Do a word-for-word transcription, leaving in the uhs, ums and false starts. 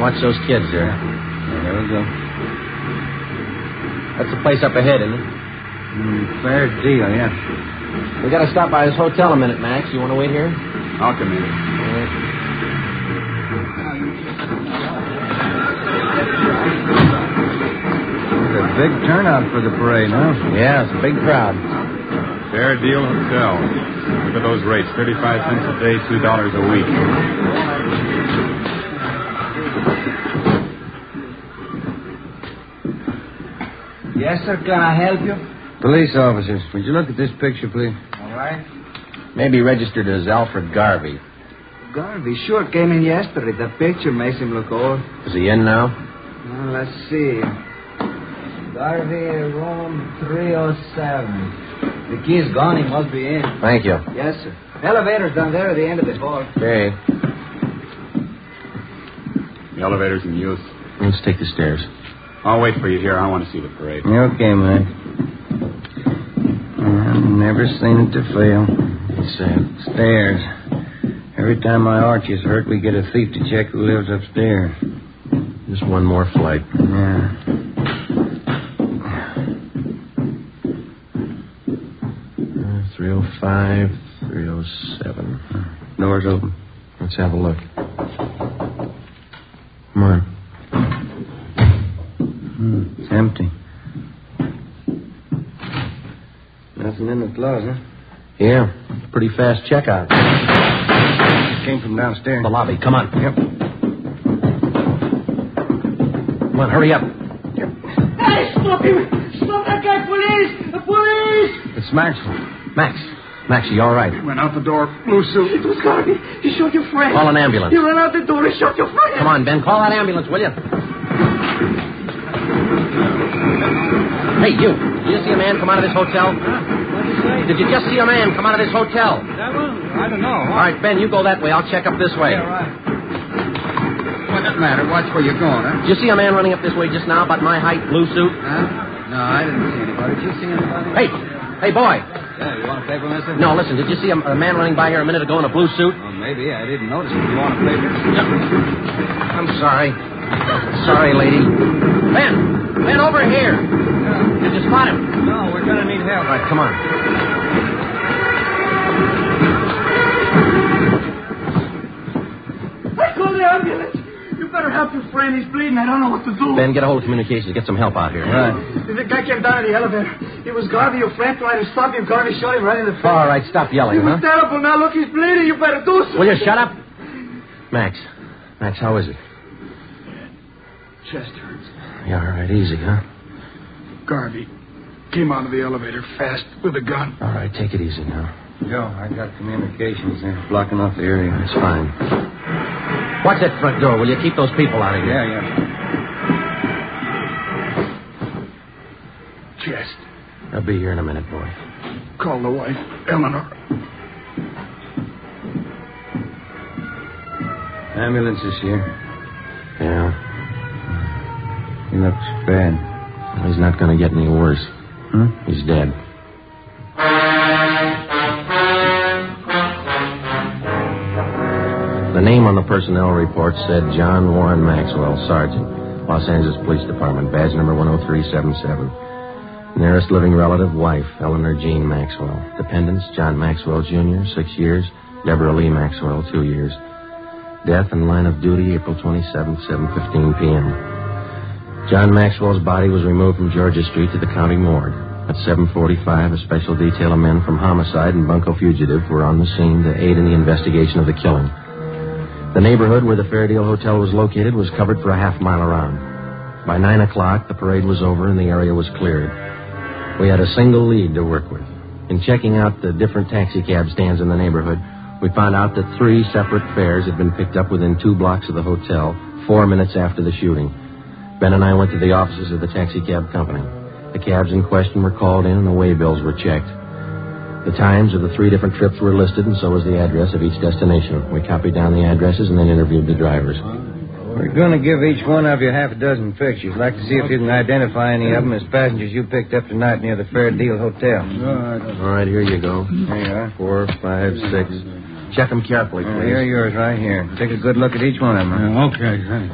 watch those kids there. Yeah, there we go. That's the place up ahead, isn't it? Mm, fair deal, yeah. We gotta stop by this hotel a minute, Max. You want to wait here? I'll come in. All right. It's a big turnout for the parade, huh? Yeah, it's a big crowd. Fair Deal Hotel. Look at those rates. thirty-five cents a day, two dollars a week. Yes, sir. Can I help you? Police officers, would you look at this picture, please? All right. Maybe registered as Alfred Garvey. Garvey sure came in yesterday. The picture makes him look old. Is he in now? Well, let's see. Garvey, room three oh seven. The key's gone. He must be in. Thank you. Yes, sir. Elevator's down there at the end of the hall. Okay. The elevator's in use. Let's take the stairs. I'll wait for you here. I want to see the parade. Okay, Mike. I've never seen it to fail. It's uh, Stairs. Every time my arch is hurt, we get a thief to check who lives upstairs. just one more flight. Yeah. Uh, three oh five, three oh seven. Door's open. Let's have a look. Come on. Hmm, it's empty. Nothing in the closet. Yeah, pretty fast checkout. Came from downstairs. The lobby. Come on. Yep. Come on, hurry up. Yep. Hey, stop him! Stop that guy! Police! The police! It's Maxwell. Max. Max, you all right? He went out the door, blue suit. It was Garvey. He shot your friend. Call an ambulance. He ran out the door. He shot your friend. Come on, Ben. Call that ambulance, will you? Hey, you. Did you see a man come out of this hotel? Did you just see a man come out of this hotel? That one? I don't know. All right, Ben, you go that way. I'll check up this way. Yeah, right. What does matter? Watch where you're going, huh? Did you see a man running up this way just now, about my height, blue suit? Huh? No, I didn't see anybody. Did you see anybody? Hey, hey, boy. Yeah, you want a paper, mister? No, listen, did you see a, a man running by here a minute ago in a blue suit? Well, maybe. I didn't notice it. You want a paper? I'm sorry. Sorry, lady. Ben! Ben, over here! Did you spot him? No, we're going to need help. All right, come on. I called the ambulance. You better help your friend. He's bleeding. I don't know what to do. Ben, get a hold of communications. Get some help out here. Right. The guy came down in the elevator. It was Garvey, your friend, trying to stop him. Garvey shot him right in the face. All right, stop yelling, It was huh? terrible. Now, look, he's bleeding. You better do something. Will you shut up? Max. Max, how is he? Chest hurts. Yeah, all right, easy, huh? Garvey came out of the elevator fast with a gun. All right, take it easy now. Joe, I got communications there. Blocking off the area. It's fine. Watch that front door. Will you keep those people out of here? Yeah, yeah. Chest. I'll be here in a minute, boy. Call the wife, Eleanor. Ambulance is here. Yeah. He looks bad. Well, he's not going to get any worse. Hmm? He's dead. The name on the personnel report said John Warren Maxwell, Sergeant, Los Angeles Police Department, badge number one oh three seven seven. Nearest living relative, wife, Eleanor Jean Maxwell. Dependents, John Maxwell, Junior, six years. Deborah Lee Maxwell, two years. Death in line of duty, April twenty-seventh, seven fifteen p.m. John Maxwell's body was removed from Georgia Street to the county morgue. At seven forty-five, a special detail of men from homicide and bunco fugitive were on the scene to aid in the investigation of the killing. The neighborhood where the Fair Deal Hotel was located was covered for a half mile around. By nine o'clock, the parade was over and the area was cleared. We had a single lead to work with. In checking out the different taxi cab stands in the neighborhood, we found out that three separate fares had been picked up within two blocks of the hotel, four minutes after the shooting. Ben and I went to the offices of the taxi cab company. The cabs in question were called in and the way bills were checked. The times of the three different trips were listed, and so was the address of each destination. We copied down the addresses and then interviewed the drivers. We're going to give each one of you half a dozen pictures. I'd like to see if you can identify any of them as passengers you picked up tonight near the Fair Deal Hotel. All right, here you go. There you are. Four, five, six. Check them carefully, Uh, please. here are yours right here. Take a good look at each one of them. Okay, thanks.